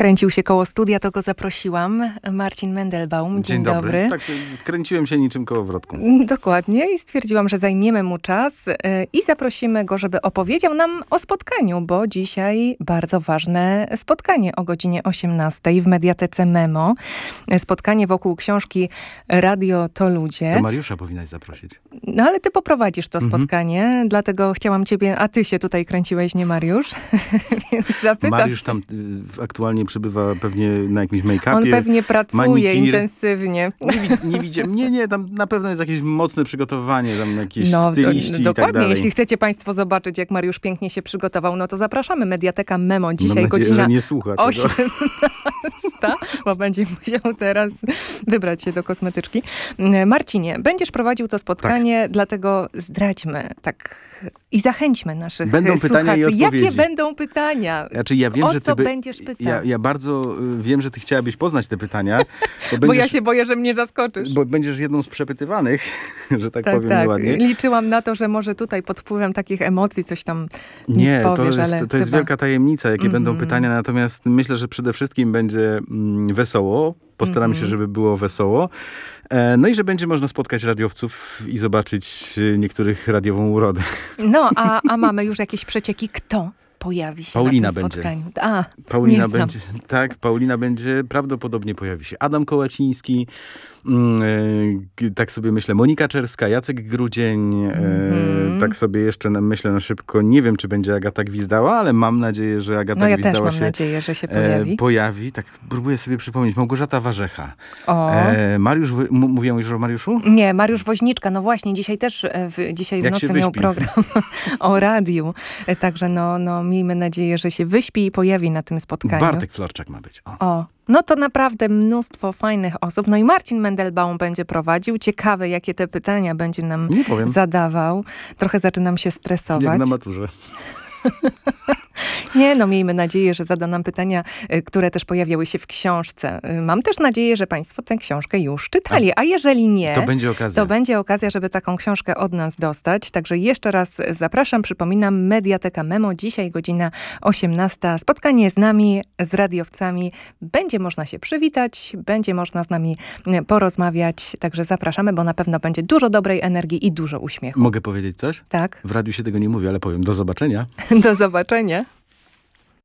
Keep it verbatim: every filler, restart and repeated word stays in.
Kręcił się koło studia, to go zaprosiłam. Marcin Mendelbaum, dzień, Dzień dobry. dobry. Tak, sobie kręciłem się niczym kołowrotką. Dokładnie i stwierdziłam, że zajmiemy mu czas y, i zaprosimy go, żeby opowiedział nam o spotkaniu, bo dzisiaj bardzo ważne spotkanie o godzinie osiemnastej w Mediatece Memo. Spotkanie wokół książki Radio to ludzie. To Mariusza powinnaś zaprosić. No ale ty poprowadzisz to Mhm. spotkanie, dlatego chciałam ciebie, a ty się tutaj kręciłeś, nie Mariusz? Więc zapytam Mariusz cię. tam y, aktualnie przybywa pewnie na jakimś make-upie. On pewnie pracuje manikir. intensywnie. Nie, wi- nie widziałem. Nie, nie, tam na pewno jest jakieś mocne przygotowanie, tam jakieś No, styliści do, i dokładnie. tak dalej. Jeśli chcecie państwo zobaczyć, jak Mariusz pięknie się przygotował, no to zapraszamy. Mediateka Memo. Dzisiaj Mam nadzieję, godzina że nie słucha tego. osiemnasta, bo będzie musiał teraz wybrać się do kosmetyczki. Marcinie, będziesz prowadził to spotkanie, Tak. dlatego zdradźmy tak i zachęćmy naszych Będą pytania i słuchaczy. Jakie odpowiedzi. będą pytania? Znaczy, ja wiem, O że co ty by... będziesz pytał? Ja, ja bardzo y, wiem, że ty chciałabyś poznać te pytania. Bo, Bo będziesz, ja się boję, że mnie zaskoczysz. bo będziesz jedną z przepytywanych, że tak, Tak, powiem tak. ładnie. Liczyłam na to, że może tutaj pod wpływem takich emocji coś tam Nie, powiesz, to jest, ale to jest chyba... wielka tajemnica, jakie Mhm. będą pytania, natomiast myślę, że przede wszystkim będzie mm, wesoło. Postaram Mhm. się, żeby było wesoło. E, no i że będzie można spotkać radiowców i zobaczyć e, niektórych radiową urodę. No, a, a mamy już jakieś przecieki, kto pojawi się Paulina na tym będzie. spotkaniu. A, Paulina nie znam. będzie, tak, Paulina będzie, prawdopodobnie pojawi się Adam Kołaciński, mm, e, tak sobie myślę, Monika Czerska, Jacek Grudzień, e, Mhm. tak sobie jeszcze na, myślę na szybko, nie wiem, czy będzie Agata Gwizdała, ale mam nadzieję, że Agata No ja też Gwizdała mam się nadzieję, że się e, pojawi. pojawi. Tak próbuję sobie przypomnieć, Małgorzata Warzecha. O, E, Mariusz, Wo- m- mówiłem już o Mariuszu? nie, Mariusz Woźniczka, no właśnie, dzisiaj też, e, w, dzisiaj w Jak się nocy miał wyśpi. program o radiu. E, Także no, no, miejmy nadzieję, że się wyśpi i pojawi na tym spotkaniu. Bartek Florczak ma być. O. O, no to naprawdę mnóstwo fajnych osób. No i Marcin Mendelbaum będzie prowadził. Ciekawe, jakie te pytania będzie nam Nie powiem, zadawał. Trochę zaczynam się jak stresować. na maturze. Nie, no miejmy nadzieję, że zada nam pytania, y, które też pojawiały się w książce. Y, Mam też nadzieję, że państwo tę książkę już czytali, a jeżeli nie, To będzie okazja. to będzie okazja, żeby taką książkę od nas dostać. Także jeszcze raz zapraszam, przypominam, Mediateka Memo, dzisiaj godzina osiemnasta. Spotkanie z nami, z radiowcami. Będzie można się przywitać, będzie można z nami y, porozmawiać. Także zapraszamy, bo na pewno będzie dużo dobrej energii i dużo uśmiechu. Mogę powiedzieć coś? Tak, W radiu się tego nie mówi, ale powiem do zobaczenia. do zobaczenia.